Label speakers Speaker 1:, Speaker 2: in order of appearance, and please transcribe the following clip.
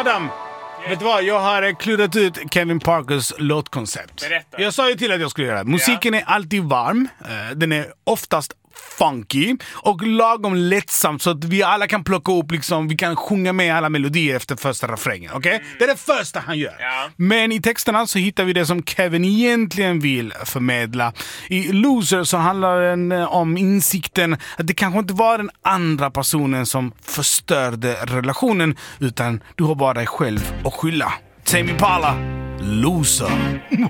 Speaker 1: Adam, vet du vad? Jag har klurat ut Kevin Parkers låtkoncept.
Speaker 2: Berätta.
Speaker 1: Jag sa ju till att jag skulle göra det. Musiken är alltid varm. Den är oftast funky och lagom lättsam så att vi alla kan plocka upp liksom, vi kan sjunga med alla melodier efter första refrängen, okej? Det är det första han gör.
Speaker 2: Ja.
Speaker 1: Men i texterna så hittar vi det som Kevin egentligen vill förmedla. I Loser så handlar den om insikten att det kanske inte var den andra personen som förstörde relationen, utan du har bara dig själv att skylla. Tame Impala, Loser.